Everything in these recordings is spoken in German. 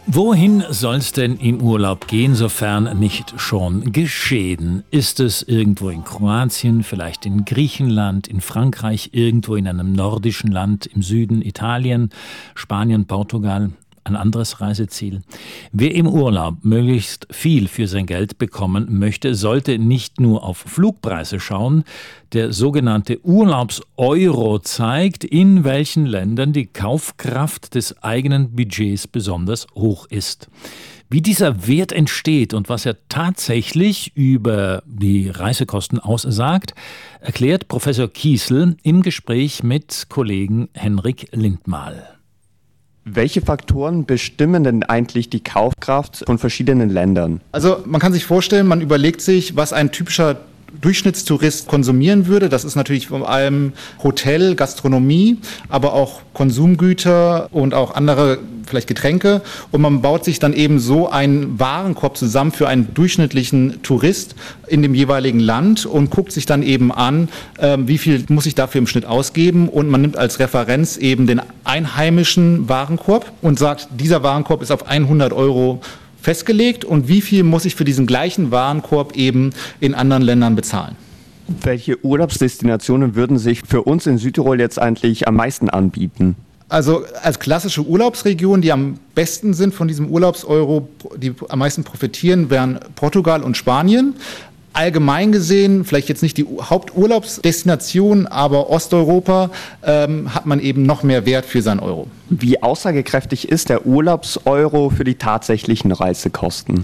Wohin soll's denn im Urlaub gehen, sofern nicht schon geschehen? Ist es irgendwo in Kroatien, vielleicht in Griechenland, in Frankreich, irgendwo in einem nordischen Land im Süden, Italien, Spanien, Portugal? Ein anderes Reiseziel. Wer im Urlaub möglichst viel für sein Geld bekommen möchte, sollte nicht nur auf Flugpreise schauen. Der sogenannte Urlaubs-Euro zeigt, in welchen Ländern die Kaufkraft des eigenen Budgets besonders hoch ist. Wie dieser Wert entsteht und was er tatsächlich über die Reisekosten aussagt, erklärt Professor Kiesel im Gespräch mit Kollegen Henrik Lindmal. Welche Faktoren bestimmen denn eigentlich die Kaufkraft von verschiedenen Ländern? Also man kann sich vorstellen, man überlegt sich, was ein typischer Durchschnittstourist konsumieren würde. Das ist natürlich vor allem Hotel, Gastronomie, aber auch Konsumgüter und auch andere vielleicht Getränke. Und man baut sich dann eben so einen Warenkorb zusammen für einen durchschnittlichen Tourist in dem jeweiligen Land und guckt sich dann eben an, wie viel muss ich dafür im Schnitt ausgeben. Und man nimmt als Referenz eben den einheimischen Warenkorb und sagt, dieser Warenkorb ist auf 100 Euro festgelegt und wie viel muss ich für diesen gleichen Warenkorb eben in anderen Ländern bezahlen. Welche Urlaubsdestinationen würden sich für uns in Südtirol jetzt eigentlich am meisten anbieten? Also als klassische Urlaubsregion, die am besten sind von diesem Urlaubseuro, die am meisten profitieren, wären Portugal und Spanien. Allgemein gesehen, vielleicht jetzt nicht die Haupturlaubsdestination, aber Osteuropa hat man eben noch mehr Wert für seinen Euro. Wie aussagekräftig ist der Urlaubseuro für die tatsächlichen Reisekosten?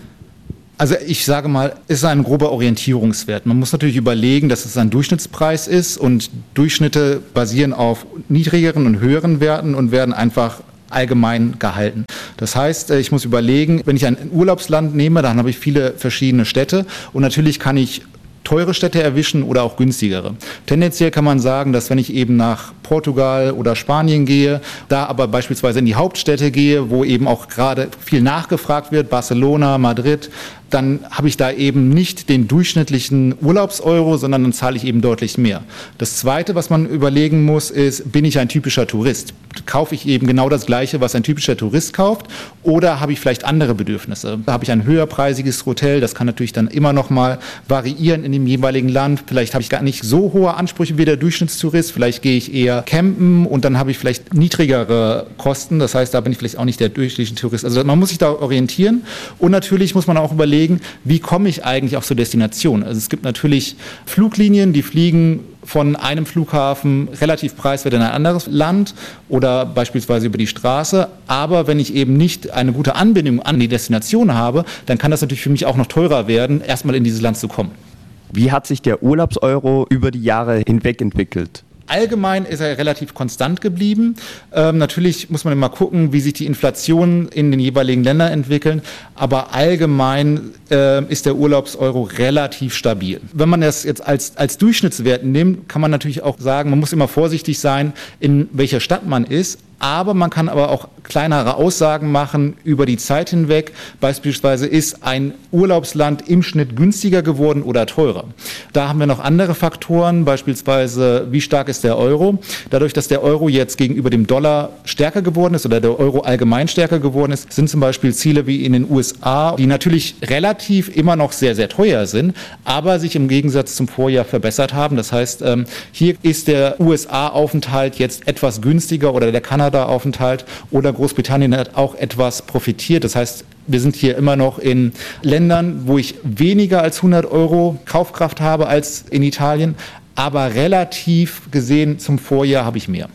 Also ich sage mal, es ist ein grober Orientierungswert. Man muss natürlich überlegen, dass es ein Durchschnittspreis ist und Durchschnitte basieren auf niedrigeren und höheren Werten und werden einfach allgemein gehalten. Das heißt, ich muss überlegen, wenn ich ein Urlaubsland nehme, dann habe ich viele verschiedene Städte und natürlich kann ich teure Städte erwischen oder auch günstigere. Tendenziell kann man sagen, dass wenn ich eben nach Portugal oder Spanien gehe, da aber beispielsweise in die Hauptstädte gehe, wo eben auch gerade viel nachgefragt wird, Barcelona, Madrid, dann habe ich da eben nicht den durchschnittlichen Urlaubseuro, sondern dann zahle ich eben deutlich mehr. Das Zweite, was man überlegen muss, ist, bin ich ein typischer Tourist? Kaufe ich eben genau das Gleiche, was ein typischer Tourist kauft? Oder habe ich vielleicht andere Bedürfnisse? Habe ich ein höherpreisiges Hotel? Das kann natürlich dann immer noch mal variieren in dem jeweiligen Land. Vielleicht habe ich gar nicht so hohe Ansprüche wie der Durchschnittstourist. Vielleicht gehe ich eher campen und dann habe ich vielleicht niedrigere Kosten. Das heißt, da bin ich vielleicht auch nicht der durchschnittliche Tourist. Also man muss sich da orientieren. Und natürlich muss man auch überlegen, wie komme ich eigentlich auf so Destinationen? Also es gibt natürlich Fluglinien, die fliegen von einem Flughafen relativ preiswert in ein anderes Land oder beispielsweise über die Straße. Aber wenn ich eben nicht eine gute Anbindung an die Destination habe, dann kann das natürlich für mich auch noch teurer werden, erstmal in dieses Land zu kommen. Wie hat sich der Urlaubseuro über die Jahre hinweg entwickelt? Allgemein ist er relativ konstant geblieben. Natürlich muss man immer gucken, wie sich die Inflation in den jeweiligen Ländern entwickeln. Aber allgemein ist der Urlaubseuro relativ stabil. Wenn man das jetzt als Durchschnittswert nimmt, kann man natürlich auch sagen, man muss immer vorsichtig sein, in welcher Stadt man ist. Aber man kann aber auch kleinere Aussagen machen über die Zeit hinweg. Beispielsweise ist ein Urlaubsland im Schnitt günstiger geworden oder teurer. Da haben wir noch andere Faktoren, beispielsweise wie stark ist der Euro. Dadurch, dass der Euro jetzt gegenüber dem Dollar stärker geworden ist oder der Euro allgemein stärker geworden ist, sind zum Beispiel Ziele wie in den USA, die natürlich relativ immer noch sehr, sehr teuer sind, aber sich im Gegensatz zum Vorjahr verbessert haben. Das heißt, hier ist der USA-Aufenthalt jetzt etwas günstiger oder der Kanada-Aufenthalt oder Großbritannien hat auch etwas profitiert. Das heißt, wir sind hier immer noch in Ländern, wo ich weniger als 100 Euro Kaufkraft habe als in Italien, aber relativ gesehen zum Vorjahr habe ich mehr.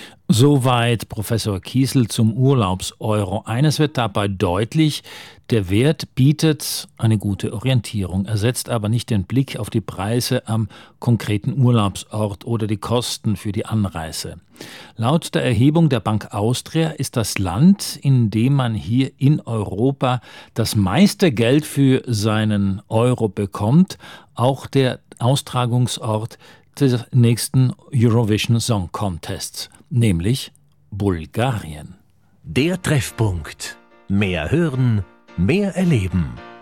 Soweit Professor Kiesel zum Urlaubseuro. Eines wird dabei deutlich: Der Wert bietet eine gute Orientierung, ersetzt aber nicht den Blick auf die Preise am konkreten Urlaubsort oder die Kosten für die Anreise. Laut der Erhebung der Bank Austria ist das Land, in dem man hier in Europa das meiste Geld für seinen Euro bekommt, auch der Austragungsort des nächsten Eurovision Song Contests, nämlich Bulgarien. Der Treffpunkt. Mehr hören, mehr erleben.